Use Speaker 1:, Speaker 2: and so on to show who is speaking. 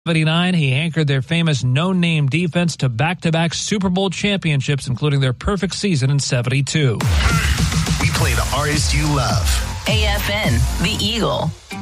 Speaker 1: 79, he anchored their famous no-name defense to back-to-back Super Bowl championships, including their perfect season in 72.
Speaker 2: We play the artist you love.
Speaker 3: AFN, The Eagle.